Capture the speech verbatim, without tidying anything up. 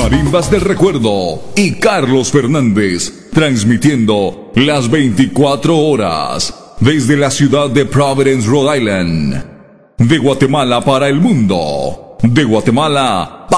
Marimbas del Recuerdo y Carlos Fernández, transmitiendo las veinticuatro horas desde la ciudad de Providence, Rhode Island. De Guatemala para el mundo, de Guatemala